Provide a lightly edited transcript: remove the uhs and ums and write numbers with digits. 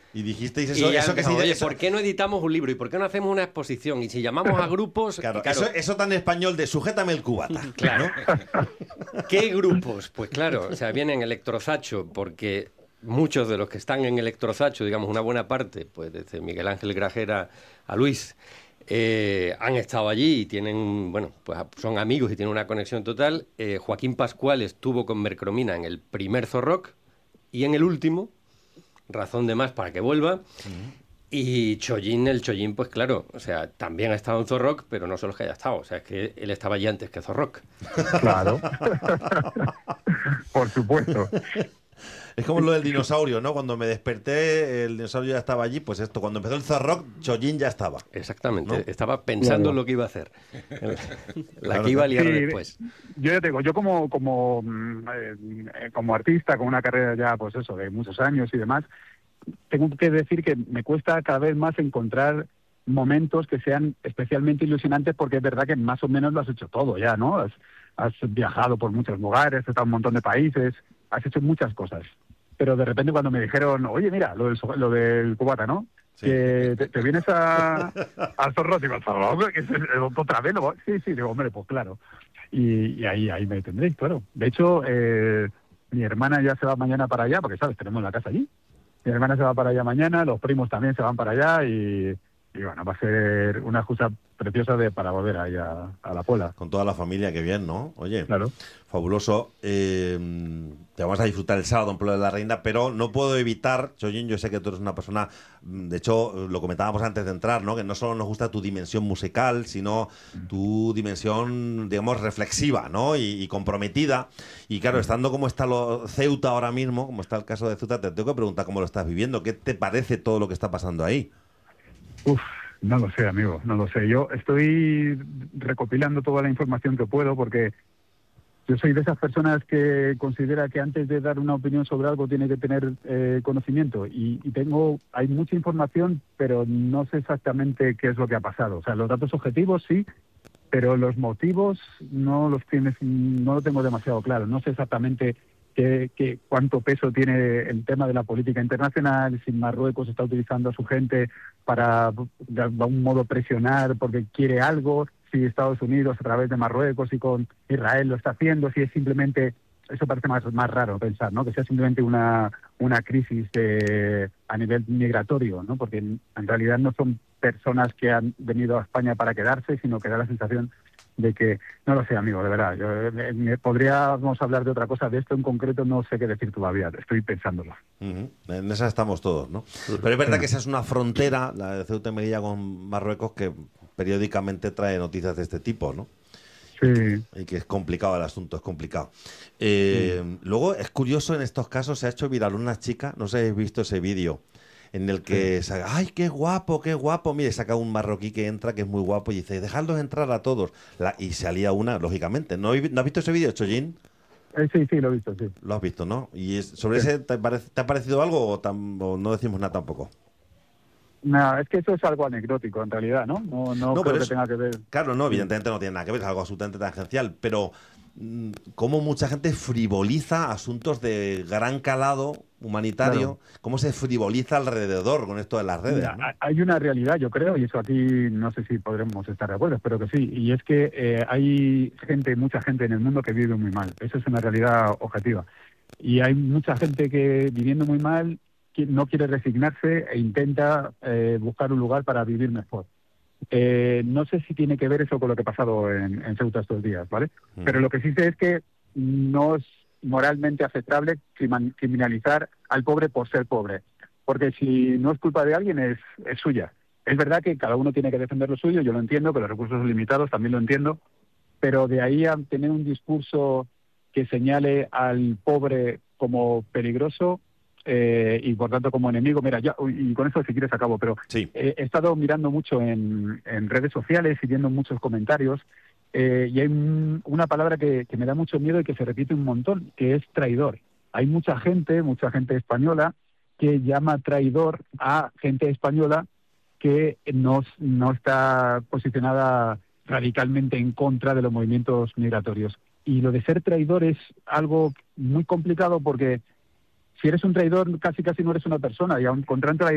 Y dijisteis eso, Y ya eso que sí, empezamos, oye, eso, ¿por qué no editamos un libro? ¿Y por qué no hacemos una exposición? Y si llamamos a grupos... claro, claro, eso tan español de sujétame el cubata, claro. ¿no? ¿Qué grupos? Pues claro, o sea, vienen Electrozacho, porque muchos de los que están en Electrozacho, digamos una buena parte, pues desde Miguel Ángel Grajera a Luis, han estado allí y tienen, bueno, pues son amigos y tienen una conexión total. Joaquín Pascual estuvo con Mercromina en el primer Zorrock y en el último, razón de más para que vuelva. Y Chollín, el Chollín, pues claro, o sea, también ha estado en Zorrock, pero no solo es que haya estado, o sea, es que él estaba allí antes que Zorrock. Claro. Por supuesto. Es como lo del dinosaurio, ¿no? Cuando me desperté, el dinosaurio ya estaba allí. Pues esto, cuando empezó el Zorrock, Chollín ya estaba, Exactamente, ¿no? estaba pensando en Claro. lo que iba a hacer, la Claro, que iba a claro. liar Sí, después. yo ya te digo, yo como artista con una carrera ya, pues eso, de muchos años y demás, tengo que decir que me cuesta cada vez más encontrar momentos que sean especialmente ilusionantes, porque es verdad que más o menos lo has hecho todo ya, ¿no? Has viajado por muchos lugares, has estado en un montón de países, has hecho muchas cosas. Pero de repente cuando me dijeron, oye, mira, lo del cubata, ¿no? Sí. Que te vienes al Zorro, digo, ¿al Zorro? ¿Que es otra vez? Sí, sí, digo, hombre, pues claro. Y ahí me tendréis, claro. De hecho, mi hermana ya se va mañana para allá, porque, ¿sabes? Tenemos la casa allí. Mi hermana se va para allá mañana, los primos también se van para allá y bueno, va a ser una excusa preciosa para volver ahí a la Puebla. Con toda la familia, qué bien, ¿no? Oye, Claro. fabuloso. Te vamos a disfrutar el sábado en Pueblo de la Reina, pero no puedo evitar, Chollín, yo sé que tú eres una persona, de hecho, lo comentábamos antes de entrar, ¿no? Que no solo nos gusta tu dimensión musical, sino tu dimensión, digamos, reflexiva, ¿no? Y comprometida. Y claro, estando como está Ceuta ahora mismo, como está el caso de Ceuta, te tengo que preguntar cómo lo estás viviendo. ¿Qué te parece todo lo que está pasando ahí? Uf, no lo sé, amigo, no lo sé. Yo estoy recopilando toda la información que puedo, porque yo soy de esas personas que considera que antes de dar una opinión sobre algo tiene que tener conocimiento. Y hay mucha información, pero no sé exactamente qué es lo que ha pasado. O sea, los datos objetivos sí, pero los motivos no lo tengo demasiado claro. No sé exactamente cuánto peso tiene el tema de la política internacional, si Marruecos está utilizando a su gente para de algún modo presionar porque quiere algo, si Estados Unidos a través de Marruecos y con Israel lo está haciendo, si es simplemente, eso parece más raro pensar, ¿no? Que sea simplemente una crisis a nivel migratorio, ¿no? Porque en realidad no son personas que han venido a España para quedarse, sino que da la sensación de que, no lo sé, amigo, de verdad, podríamos hablar de otra cosa, de esto en concreto no sé qué decir todavía, estoy pensándolo. En esa estamos todos, ¿no? Pero es verdad que esa es una frontera, la de Ceuta y Melilla con Marruecos, que periódicamente trae noticias de este tipo, ¿no? Sí. Y que es complicado el asunto, es complicado. Luego, es curioso, en estos casos se ha hecho viral una chica, no sé si habéis visto ese vídeo, en el que saca, ¡ay, qué guapo, qué guapo! Mire, saca un marroquí que entra, que es muy guapo, y dice, dejadlos entrar a todos. Y salía una, lógicamente. ¿No has visto ese vídeo, Chollín? Sí, lo he visto, sí. Lo has visto, ¿no? ¿Y sobre Sí. ese te ha parecido algo o no decimos nada tampoco? No, es que eso es algo anecdótico en realidad, ¿no? No No, creo pero que es, tenga que ver. claro, no, Sí. evidentemente no tiene nada que ver, es algo absolutamente tangencial, pero cómo mucha gente frivoliza asuntos de gran calado Claro. humanitario, cómo se frivoliza alrededor con esto de las redes, Mira, ¿no? hay una realidad, yo creo, y eso aquí no sé si podremos estar de acuerdo, espero que sí, y es que hay mucha gente en el mundo que vive muy mal. Eso es una realidad objetiva. Y hay mucha gente que viviendo muy mal no quiere resignarse e intenta buscar un lugar para vivir mejor. No sé si tiene que ver eso con lo que ha pasado en Ceuta estos días, ¿vale? Pero lo que sí sé es que no es moralmente aceptable criminalizar al pobre por ser pobre, porque si no es culpa de alguien es suya. Es verdad que cada uno tiene que defender lo suyo, yo lo entiendo, que los recursos son limitados, también lo entiendo, pero de ahí a tener un discurso que señale al pobre como peligroso y por tanto como enemigo, mira, ya, y con eso si quieres acabo, pero Sí. he estado mirando mucho en redes sociales y viendo muchos comentarios y hay una palabra que me da mucho miedo y que se repite un montón, que es traidor. Hay mucha gente española que llama traidor a gente española que no está posicionada radicalmente en contra de los movimientos migratorios. Y lo de ser traidor es algo muy complicado porque si eres un traidor casi no eres una persona y aun contra un traidor